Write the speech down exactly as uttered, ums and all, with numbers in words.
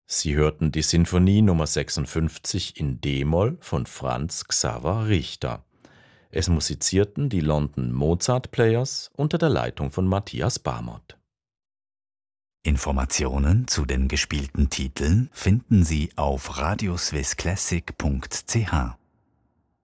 Sie hörten die Sinfonie Nummer sechsundfünfzig in d-Moll von Franz Xaver Richter. Es musizierten die London Mozart Players unter der Leitung von Matthias Barmot. Informationen zu den gespielten Titeln finden Sie auf radioswissclassic punkt c h.